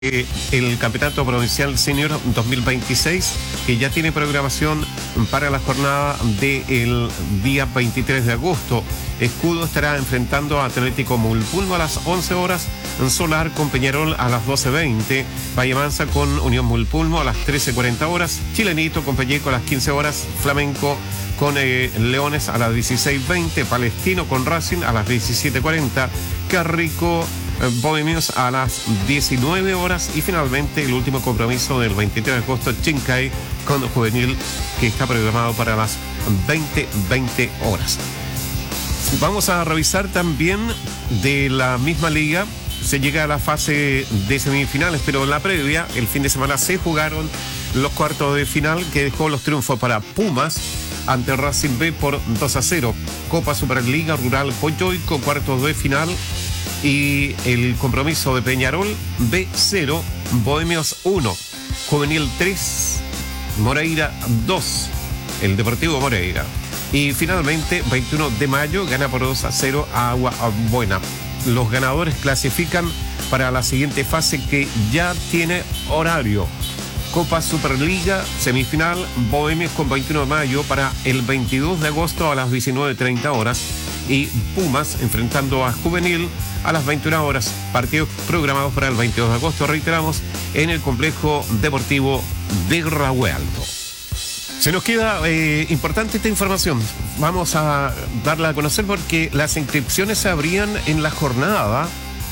el Campeonato Provincial Senior 2026, que ya tiene programación para la jornada del día 23 de agosto. Escudo estará enfrentando a Atlético Mulpulmo a las 11 horas, Solar con Peñarol a las 12:20, Valle Mansa con Unión Mulpulmo a las 13:40 horas, Chilenito con Pelleco a las 15 horas, Flamenco con Leones a las 16:20, Palestino con Racing a las 17:40, Carrico Bohemios a las 19 horas y finalmente el último compromiso del 23 de agosto, Chincay con Juvenil, que está programado para las 20:20 horas. Vamos a revisar también de la misma liga. Se llega a la fase de semifinales, pero en la previa, el fin de semana se jugaron los cuartos de final, que dejó los triunfos para Pumas ante Racing B por 2-0. Copa Superliga Rural Poyoico, cuartos de final, y el compromiso de Peñarol B0, Bohemios 1, Juvenil 3, Moreira 2, el Deportivo Moreira. Y finalmente, 21 de mayo, gana por 2-0 a Agua Buena. Los ganadores clasifican para la siguiente fase, que ya tiene horario. Copa Superliga, semifinal, Bohemios con 21 de mayo para el 22 de agosto a las 19:30 horas. Y Pumas enfrentando a Juvenil a las 21 horas. Partidos programados para el 22 de agosto, reiteramos, en el complejo deportivo de Rahue Alto. Se nos queda importante esta información. Vamos a darla a conocer porque las inscripciones se abrían en la jornada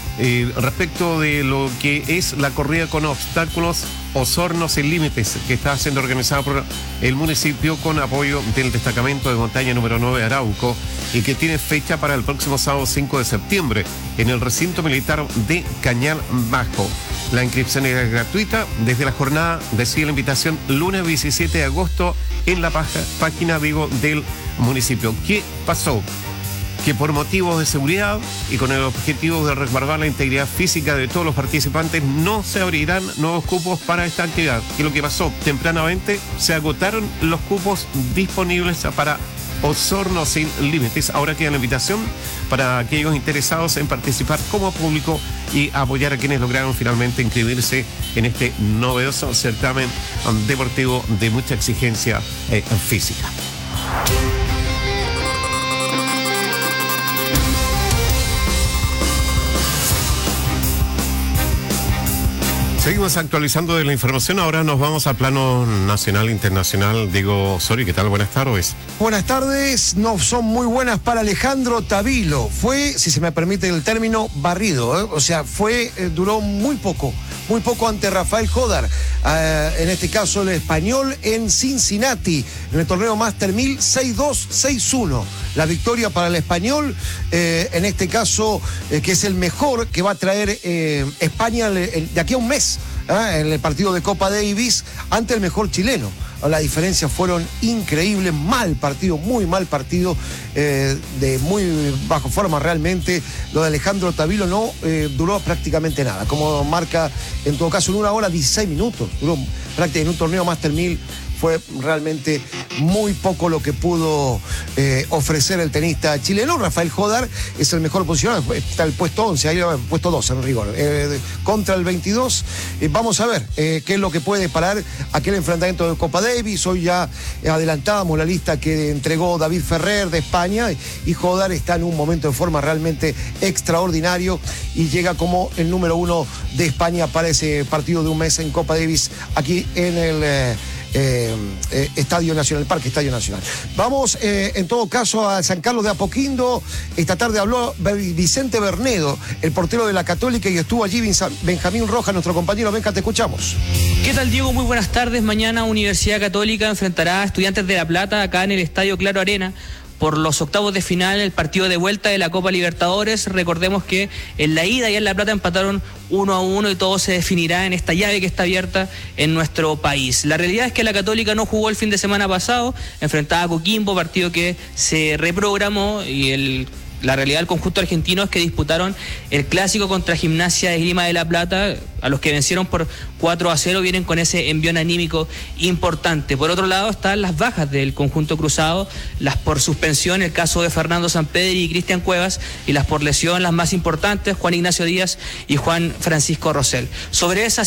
respecto de lo que es la corrida con obstáculos Osorno Sin Límites, que está siendo organizada por el municipio con apoyo del destacamento de montaña número 9 de Arauco, y que tiene fecha para el próximo sábado 5 de septiembre en el recinto militar de Cañal Bajo. La inscripción es gratuita. Desde la jornada decide la invitación lunes 17 de agosto en la página del municipio. ¿Qué pasó? Que por motivos de seguridad y con el objetivo de resguardar la integridad física de todos los participantes, no se abrirán nuevos cupos para esta actividad. Y lo que pasó tempranamente, se agotaron los cupos disponibles para Osorno Sin Límites. Ahora queda la invitación para aquellos interesados en participar como público y apoyar a quienes lograron finalmente inscribirse en este novedoso certamen deportivo de mucha exigencia física. Seguimos actualizando de la información. Ahora nos vamos al plano nacional e internacional. Diego Osorio, ¿qué tal? Buenas tardes. Buenas tardes. No son muy buenas para Alejandro Tavilo. Fue, si se me permite el término, barrido. O sea, duró muy poco ante Rafael Jodar. En este caso, el español en Cincinnati, en el torneo Master 1000, 6-2, 6-1. La victoria para el español, en este caso, que es el mejor que va a traer España de aquí a un mes, en el partido de Copa Davis ante el mejor chileno. Las diferencias fueron increíbles, muy mal partido, de muy bajo forma realmente. Lo de Alejandro Tavilo no duró prácticamente nada, como marca en todo caso en 1 hora 16 minutos, duró prácticamente en un torneo Master 1000. Fue realmente muy poco lo que pudo ofrecer el tenista chileno. Rafael Jodar es el mejor posicionado, está el puesto 11, ahí el puesto 12 en rigor, contra el 22. Vamos a ver qué es lo que puede parar aquel enfrentamiento de Copa Davis. Hoy ya adelantábamos la lista que entregó David Ferrer de España, y Jodar está en un momento de forma realmente extraordinario y llega como el número 1 de España para ese partido de un mes en Copa Davis aquí en el Estadio Nacional, Parque Estadio Nacional. Vamos en todo caso a San Carlos de Apoquindo. Esta tarde habló Vicente Bernedo, el portero de la Católica, y estuvo allí Benjamín Rojas, nuestro compañero. Benja, te escuchamos. ¿Qué tal, Diego? Muy buenas tardes. Mañana Universidad Católica enfrentará a Estudiantes de La Plata acá en el Estadio Claro Arena por los octavos de final, el partido de vuelta de la Copa Libertadores. Recordemos que en la ida y en La Plata empataron 1-1 y todo se definirá en esta llave que está abierta en nuestro país. La realidad es que la Católica no jugó el fin de semana pasado, enfrentaba a Coquimbo, partido que se reprogramó, y el La realidad del conjunto argentino es que disputaron el clásico contra Gimnasia de Esgrima de La Plata, a los que vencieron por 4-0, vienen con ese envión anímico importante. Por otro lado están las bajas del conjunto cruzado, las por suspensión, el caso de Fernando Sampedri y Cristian Cuevas, y las por lesión, las más importantes, Juan Ignacio Díaz y Juan Francisco Rosell. Sobre esas